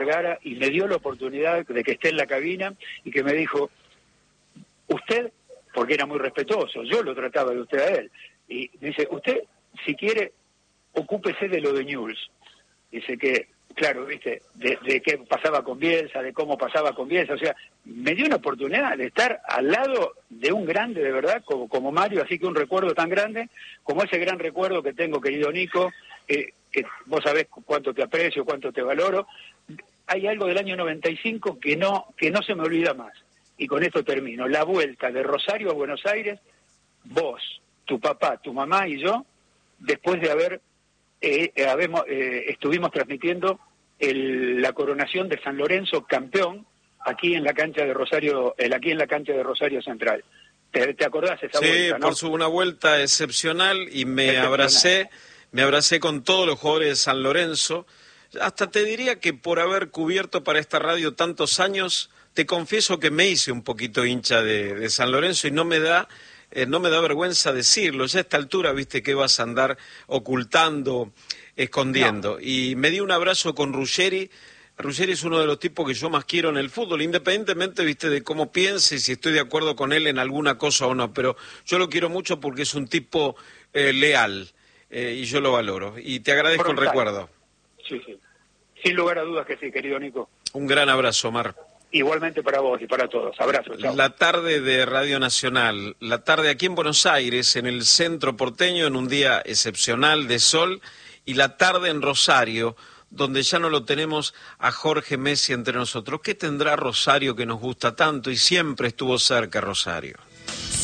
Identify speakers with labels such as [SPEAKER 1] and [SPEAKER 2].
[SPEAKER 1] y me dio la oportunidad de que esté en la cabina y que me dijo, usted, porque era muy respetuoso, yo lo trataba de usted a él, y me dice, usted, si quiere, ocúpese de lo de Newell's. Dice que, claro, viste, de qué pasaba con Bielsa, de cómo pasaba con Bielsa, o sea, me dio una oportunidad de estar al lado de un grande, de verdad, como Mario, así que un recuerdo tan grande, como ese gran recuerdo que tengo, querido Nico, que vos sabés cuánto te aprecio, cuánto te valoro. Hay algo del año 95 que no se me olvida más, y con esto termino, la vuelta de Rosario a Buenos Aires, vos, tu papá, tu mamá y yo, después de estuvimos transmitiendo la coronación de San Lorenzo campeón aquí en la cancha de Rosario, Central. ¿Te acordás esa vuelta, no?
[SPEAKER 2] Sí, una vuelta excepcional y me abracé con todos los jugadores de San Lorenzo. Hasta te diría que por haber cubierto para esta radio tantos años, te confieso que me hice un poquito hincha de San Lorenzo y no me da vergüenza decirlo. Ya a esta altura, viste, que vas a andar ocultando, escondiendo. No. Y me di un abrazo con Ruggeri. Ruggeri es uno de los tipos que yo más quiero en el fútbol, independientemente, viste, de cómo piense, si estoy de acuerdo con él en alguna cosa o no, pero yo lo quiero mucho porque es un tipo leal, y yo lo valoro. Y te agradezco el recuerdo.
[SPEAKER 1] Sí. Sin lugar a dudas que sí, querido Nico.
[SPEAKER 2] Un gran abrazo, Omar.
[SPEAKER 1] Igualmente para vos y para todos. Abrazo, chao.
[SPEAKER 2] La tarde de Radio Nacional, la tarde aquí en Buenos Aires, en el centro porteño, en un día excepcional de sol, y la tarde en Rosario, donde ya no lo tenemos a Jorge Messi entre nosotros. ¿Qué tendrá Rosario que nos gusta tanto y siempre estuvo cerca Rosario?